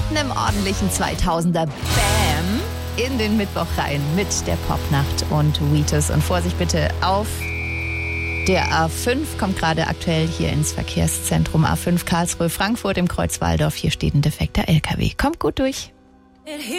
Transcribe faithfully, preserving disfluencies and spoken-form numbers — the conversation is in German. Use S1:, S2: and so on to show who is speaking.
S1: einem ordentlichen zweitausender Bam in den Mittwoch rein mit der Popnacht und Wheatus. Und Vorsicht bitte auf der A fünf, kommt gerade aktuell hier ins Verkehrszentrum A fünf Karlsruhe-Frankfurt im Kreuz Walldorf. Hier steht ein defekter L K W. Kommt gut durch.